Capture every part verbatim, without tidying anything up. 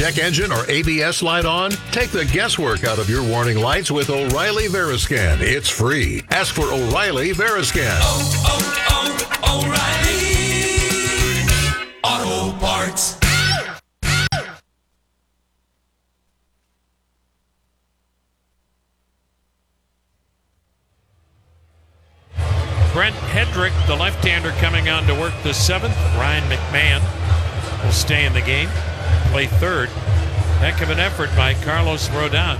check engine or A B S light on? Take the guesswork out of your warning lights with O'Reilly Veriscan. It's free. Ask for O'Reilly Veriscan. Oh, oh, oh, O'Reilly Auto Parts. Brent Hedrick, the left-hander, coming on to work the seventh. Ryan McMahon will stay in the game, play third. Heck of an effort by Carlos Rodon.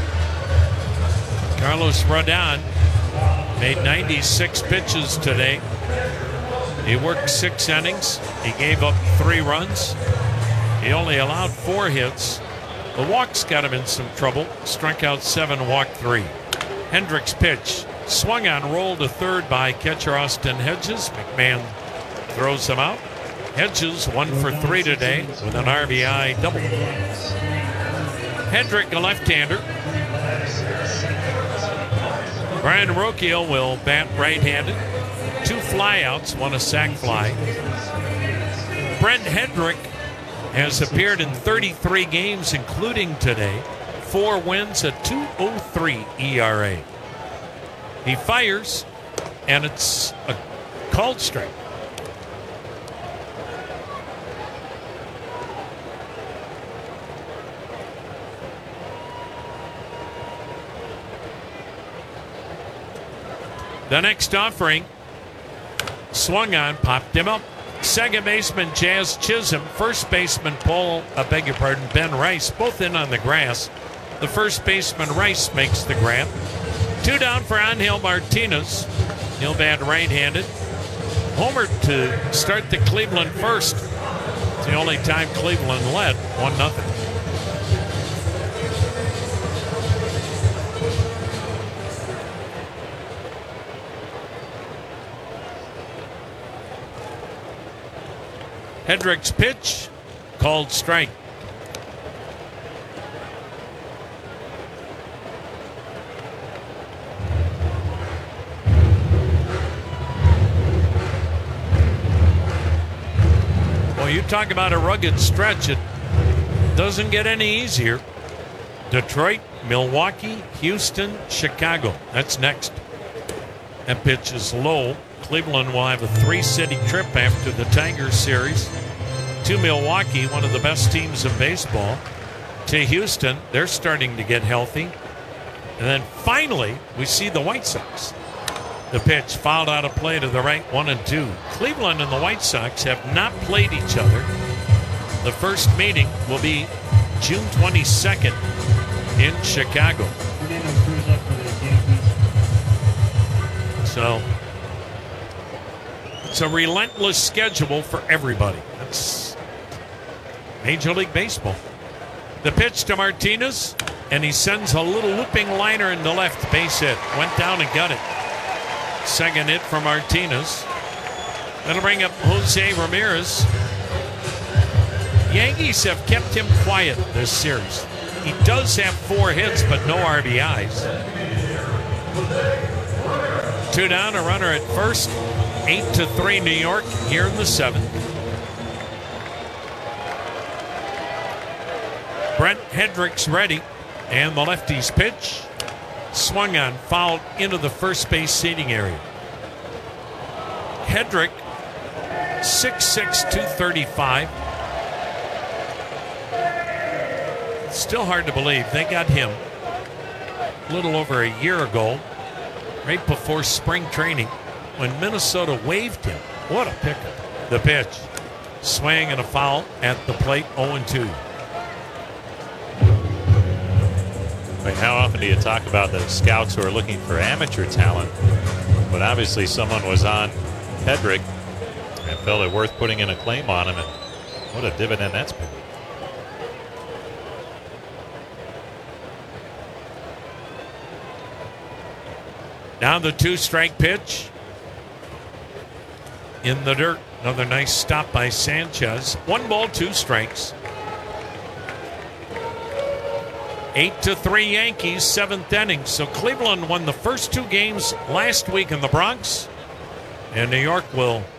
Carlos Rodon made ninety-six pitches today. He worked six innings. He gave up three runs. He only allowed four hits. The walks got him in some trouble. Struck out seven, walked three. Hendricks' pitch. Swung on, rolled to third by catcher Austin Hedges. McMahon throws him out. Hedges one for three today with an R B I double. Hendrick, a left-hander. Brian Rocchio will bat right-handed. Two flyouts, one a sac fly. Brent Hedrick has appeared in thirty-three games, including today. Four wins, a two oh three E R A. He fires, and it's a called strike. The next offering, swung on, popped him up. Second baseman Jazz Chisholm, first baseman Paul, I beg your pardon, Ben Rice, both in on the grass. The first baseman Rice makes the grab. Two down for Angel Martinez. He'll bat right-handed. Homer to start the Cleveland first. It's the only time Cleveland led, one nothing. Hedrick's pitch, called strike. Well, you talk about a rugged stretch. It doesn't get any easier. Detroit, Milwaukee, Houston, Chicago. That's next. That pitch is low. Cleveland will have a three-city trip after the Tigers series. To Milwaukee, one of the best teams in baseball. To Houston, they're starting to get healthy. And then finally, we see the White Sox. The pitch fouled out of play to the right, one and two. Cleveland and the White Sox have not played each other. The first meeting will be June twenty-second in Chicago. So it's a relentless schedule for everybody. That's Major League Baseball. The pitch to Martinez, and he sends a little looping liner into left, base hit. Went down and got it. Second hit for Martinez. That'll bring up Jose Ramirez. Yankees have kept him quiet this series. He does have four hits, but no R B Is. Two down, a runner at first. Eight to three New York here in the seventh. Brent Hedrick's ready, and the lefty's pitch. Swung on, fouled into the first base seating area. Hedrick, six six, two thirty-five. Still hard to believe. They got him a little over a year ago, right before spring training, when Minnesota waived him. What a pickup. The pitch. Swing and a foul at the plate, oh and two. How often do you talk about the scouts who are looking for amateur talent? But obviously someone was on Hedrick and felt it worth putting in a claim on him, and what a dividend that's been. Now the two-strike pitch. In the dirt. Another nice stop by Sanchez. One ball, two strikes. Eight to three Yankees, seventh inning. So Cleveland won the first two games last week in the Bronx, and New York will